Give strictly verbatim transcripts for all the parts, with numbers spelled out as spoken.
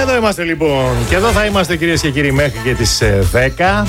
Εδώ είμαστε λοιπόν. Και εδώ θα είμαστε κυρίες και κύριοι μέχρι και τις δέκα.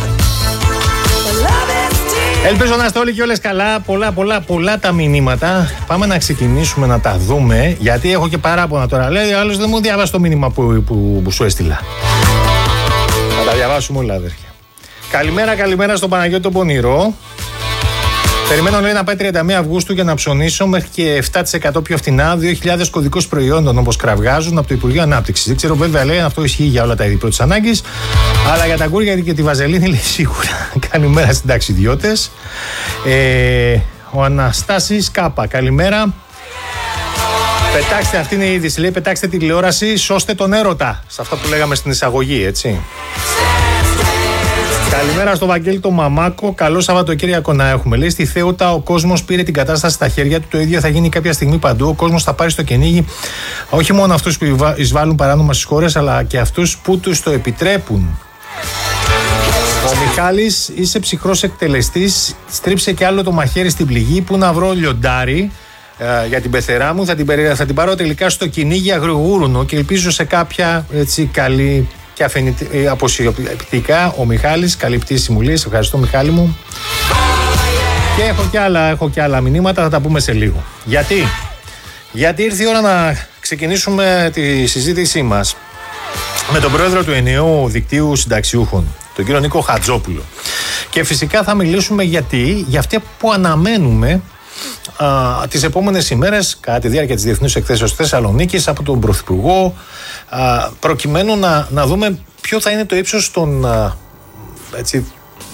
Ελπίζω να είστε όλοι και όλες καλά. Πολλά πολλά πολλά τα μηνύματα. Πάμε να ξεκινήσουμε να τα δούμε. Γιατί έχω και παράπονα τώρα. Λέει ο άλλος δεν μου διάβασε το μήνυμα που, που, που σου έστειλα. Θα τα διαβάσουμε όλα αδέρφια. Καλημέρα καλημέρα στον Παναγιώτη τον Πονηρό. Περιμένω λέει να πάει τριάντα μία Αυγούστου για να ψωνίσω μέχρι και επτά τοις εκατό πιο φτηνά δύο χιλιάδες κωδικούς προϊόντων όπως κραυγάζουν από το Υπουργείο Ανάπτυξης. Δεν ξέρω βέβαια λέει αν αυτό ισχύει για όλα τα είδη πρώτης ανάγκης, αλλά για τα γκούρια και τη βαζελίνη λέει σίγουρα. Καλημέρα στην ταξιδιώτες. Ε, ο Αναστάσης Κάπα, καλημέρα. Πετάξτε, αυτή είναι η είδηση, λέει πετάξτε τηλεόραση, σώστε τον έρωτα. Σε αυτά που λέγαμε στην εισαγωγή, έτσι. Καλημέρα στο Βαγγέλη το Μαμάκο. Καλό Σαββατοκύριακο να έχουμε. Λέει στη Θέουτα ο κόσμος πήρε την κατάσταση στα χέρια του. Το ίδιο θα γίνει κάποια στιγμή παντού. Ο κόσμος θα πάρει στο κυνήγι όχι μόνο αυτούς που εισβάλλουν παράνομα στις χώρες, αλλά και αυτούς που τους το επιτρέπουν. Ο Μιχάλης, είσαι ψυχρός εκτελεστής. Στρίψε κι άλλο το μαχαίρι στην πληγή. Πού να βρω λιοντάρι ε, για την πεθερά μου. Θα την, θα την πάρω τελικά στο κυνήγι αγρογούρουνο και ελπίζω σε κάποια έτσι καλή. Και αποσιοποιητικά ο Μιχάλης, καλή πτήση μου λέει. Σε ευχαριστώ Μιχάλη μου. Και έχω και άλλα, έχω και άλλα μηνύματα, θα τα πούμε σε λίγο. Γιατί? Γιατί ήρθε η ώρα να ξεκινήσουμε τη συζήτησή μας με τον πρόεδρο του ενιαίου δικτύου συνταξιούχων, τον κύριο Νίκο Χατζόπουλο. Και φυσικά θα μιλήσουμε γιατί, για αυτά που αναμένουμε α, τις επόμενες ημέρες κατά τη διάρκεια της Διεθνούς Εκθέσεως Θεσσαλονίκης από τον Πρωθυπουργό, α, προκειμένου να, να δούμε ποιο θα είναι το ύψος των α, έτσι,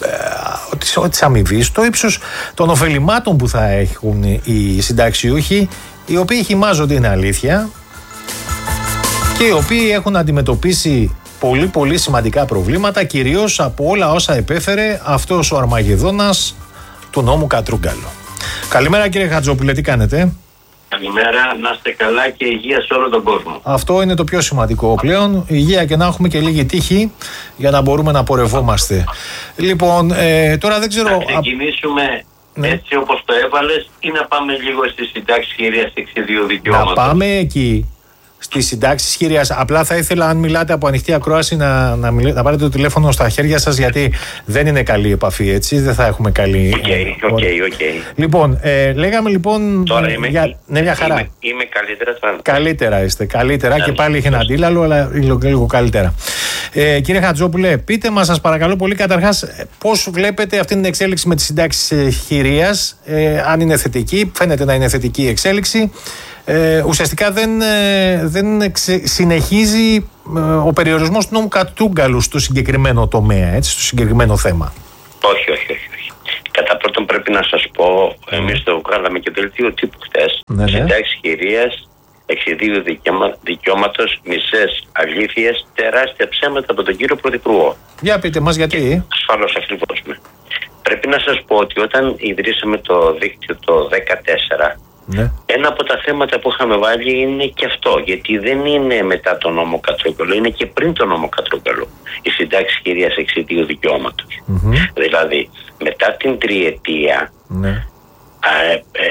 α, της αμοιβής, το ύψος των ωφελημάτων που θα έχουν οι συνταξιούχοι, οι οποίοι χυμάζονται, είναι αλήθεια, και οι οποίοι έχουν αντιμετωπίσει πολύ πολύ σημαντικά προβλήματα, κυρίως από όλα όσα επέφερε αυτός ο Αρμαγεδόνας του νόμου Κατρούγκαλο. Καλημέρα κύριε Χατζόπουλε, τι κάνετε? Καλημέρα, να είστε καλά και υγεία σε όλο τον κόσμο. Αυτό είναι το πιο σημαντικό πλέον, υγεία και να έχουμε και λίγη τύχη για να μπορούμε να πορευόμαστε. Λοιπόν, ε, τώρα δεν ξέρω... Να ξεκινήσουμε ναι. έτσι όπως το έβαλες ή να πάμε λίγο στη συντάξη χειρίας εξιδίου δικαιώματος? Να πάμε εκεί. Στη συντάξη χειρίας. Απλά θα ήθελα, αν μιλάτε από ανοιχτή ακρόαση, να, να, μιλ, να πάρετε το τηλέφωνο στα χέρια σας, γιατί δεν είναι καλή επαφή, έτσι. Δεν θα έχουμε καλή. Οκ, οκ, οκ. Λοιπόν, ε, λέγαμε λοιπόν. Τώρα είμαι, για, ναι, μια χαρά. Είμαι, είμαι καλύτερα τώρα. Καλύτερα είστε. Καλύτερα ναι, και πάλι είχε ένα αντίλαλο, αλλά λίγο, λίγο καλύτερα. Ε, κύριε Χατζόπουλε, πείτε μας, σας παρακαλώ πολύ, καταρχάς, πώς βλέπετε αυτή την εξέλιξη με τις συντάξεις χειρίας, ε, αν είναι θετική, φαίνεται να είναι θετική η εξέλιξη. Ε, ουσιαστικά δεν, ε, δεν ξε, συνεχίζει ε, ο περιορισμός του νόμου Κατρούγκαλου στο συγκεκριμένο τομέα, έτσι, στο συγκεκριμένο θέμα. Όχι, όχι, όχι, όχι. Κατά πρώτον πρέπει να σας πω, mm. εμείς το βγάλαμε και δελτίο τύπου χτες, ναι, ναι. συντάξεις χειρίας, εξιδίου δικαιώμα, δικαιώματος, μισές αλήθειες, τεράστια ψέματα από τον κύριο Πρωθυπουργό. Για πείτε μας γιατί. Ασφαλώς ακριβώς. Ναι. Πρέπει να σας πω ότι όταν ιδρύσαμε το δίκτυο το δύο χιλιάδες δεκατέσσερα, ναι. ένα από τα θέματα που είχαμε βάλει είναι και αυτό, γιατί δεν είναι μετά τον νόμο Κατρούγκαλο, είναι και πριν τον νόμο Κατρούγκαλο η συντάξη χειρίας εξιδίου δικαιώματος. Mm-hmm. Δηλαδή, μετά την τριετία, ναι. ε, ε,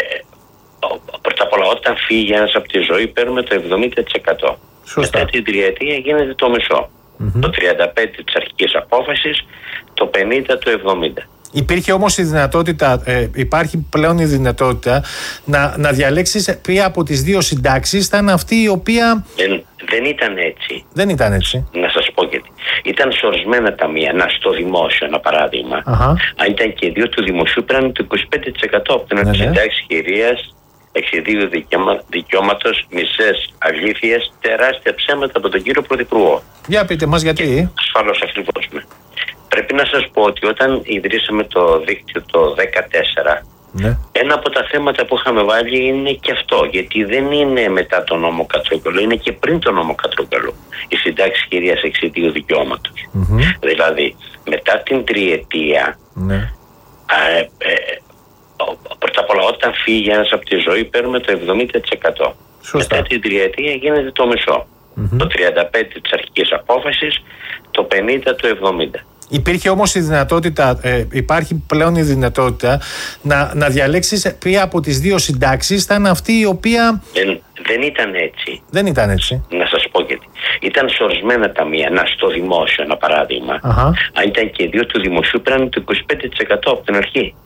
πρώτα απ' όλα, όταν φύγει ένας από τη ζωή, παίρνουμε το εβδομήντα τοις εκατό. Σωστά. Μετά την τριετία γίνεται το μισό. Mm-hmm. Το τριάντα πέντε τοις εκατό της αρχικής απόφασης, το πενήντα τοις εκατό το εβδομήντα τοις εκατό. Υπήρχε όμως η δυνατότητα, ε, υπάρχει πλέον η δυνατότητα να, να διαλέξεις ποια από τις δύο συντάξεις θα είναι αυτή η οποία... Δεν, δεν ήταν έτσι. Δεν ήταν έτσι. Να σας πω γιατί. Ήταν σε ορισμένα ταμεία, να στο δημόσιο ένα παράδειγμα. Uh-huh. Αν ήταν και δύο του δημοσίου, πέραν το είκοσι πέντε τοις εκατό από την ναι, συντάξη χειρίας, εξιδίου δικαιώμα, δικαιώματος, μισές αλήθειες, τεράστια ψέματα από τον κύριο Πρωθυπουργό. Για πείτε μας γιατί. Ασφαλώς ακριβώς. Ναι. Πρέπει να σας πω ότι όταν ιδρύσαμε το δίκτυο το δύο χιλιάδες δεκατέσσερα, ναι. ένα από τα θέματα που είχαμε βάλει είναι και αυτό, γιατί δεν είναι μετά τον νόμο Κατρούγκαλο, είναι και πριν τον νόμο Κατρούγκαλο η συντάξη χειρίας εξιδίου δικαιώματος. Mm-hmm. Δηλαδή, μετά την τριετία, ναι. ε, ε, πρώτα απ' όλα, όταν φύγει ένας από τη ζωή, παίρνουμε το εβδομήντα τοις εκατό. Σωστά. Μετά την τριετία γίνεται το μισό. Mm-hmm. Το τριάντα πέντε τοις εκατό της αρχικής απόφασης, το πενήντα τοις εκατό το εβδομήντα τοις εκατό. Υπήρχε όμως η δυνατότητα, ε, υπάρχει πλέον η δυνατότητα να, να διαλέξεις ποια από τις δύο συντάξεις θα είναι αυτή η οποία... Δεν, δεν ήταν έτσι. Δεν ήταν έτσι. Να σας πω γιατί. Ήταν σε ορισμένα ταμεία, να στο δημόσιο ένα παράδειγμα. Uh-huh. Αν ήταν και δύο του δημοσίου, πέραν το είκοσι πέντε τοις εκατό από την αρχή.